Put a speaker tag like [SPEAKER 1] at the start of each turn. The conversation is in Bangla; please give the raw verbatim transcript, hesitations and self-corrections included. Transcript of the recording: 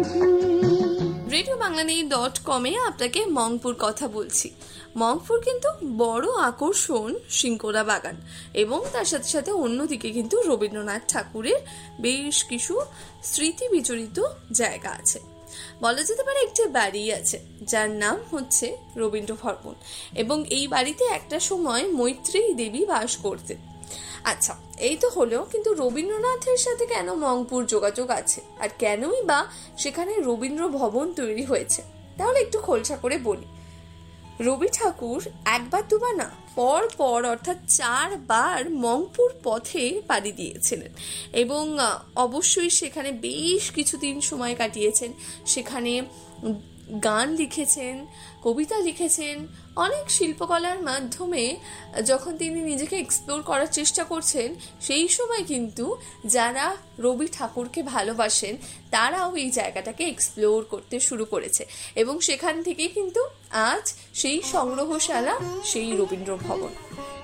[SPEAKER 1] রেডিও বাংলানি ডট কমে আপনাকে মংপুর কথা বলছি। মংপুর কিন্তু বড় আকর্ষণ সিংকোরা বাগান এবং তার সাথে সাথে অন্যদিকে কিন্তু রবীন্দ্রনাথ ঠাকুরের বেশ কিছু স্মৃতি বিজড়িত জায়গা আছে। বলা যেতে পারে একটি বাড়ি আছে যার নাম হচ্ছে রবীন্দ্র ভবন, এবং এই বাড়িতে একটা সময় মৈত্রেয়ী দেবী বাস করতেন। আচ্ছা, এই তো হলো, কিন্তু রবীন্দ্রনাথের সাথে কেন মংপুর যোগাযোগ আছে আর কেনই বা সেখানে রবীন্দ্র ভবন তৈরি হয়েছে, তাহলে একটু খোলসা করে বলি। রবি ঠাকুর একবার দুবার না, পর পর অর্থাৎ চারবার মংপুর পথে পাড়ি দিয়েছিলেন এবং অবশ্যই সেখানে বেশ কিছুদিন সময় কাটিয়েছেন। সেখানে গান লিখেছেন, কবিতা লিখেছেন, অনেক শিল্পকলার মাধ্যমে যখন তিনি নিজেকে এক্সপ্লোর করার চেষ্টা করছেন, সেই সময় কিন্তু যারা রবি ঠাকুরকে ভালোবাসেন তারাও এই জায়গাটাকে এক্সপ্লোর করতে শুরু করেছে এবং সেখান থেকেই কিন্তু আজ সেই সংগ্রহশালা, সেই রবীন্দ্র ভবন।